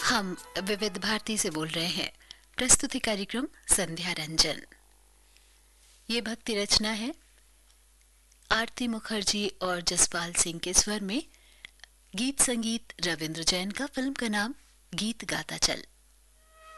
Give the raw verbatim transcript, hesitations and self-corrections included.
हम विविध भारती से बोल रहे हैं। प्रस्तुति कार्यक्रम संध्या रंजन। ये भक्ति रचना है आरती मुखर्जी और जसपाल सिंह के स्वर में। गीत संगीत रविंद्र जैन का। फिल्म का नाम गीत गाता चल।